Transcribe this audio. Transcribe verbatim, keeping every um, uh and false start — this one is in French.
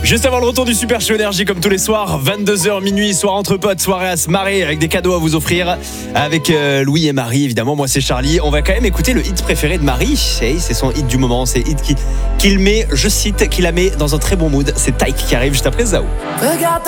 Juste avant le retour du Super Show Énergie, comme tous les soirs, vingt-deux heures minuit, soir entre potes, soirée à se marrer avec des cadeaux à vous offrir avec euh, Louis et Marie, évidemment. Moi, c'est Charlie. On va quand même écouter le hit préféré de Marie. C'est, c'est son hit du moment. C'est le hit qui, qu'il met, je cite, qui la met dans un très bon mood. C'est Taïk qui arrive juste après Zao. Regarde.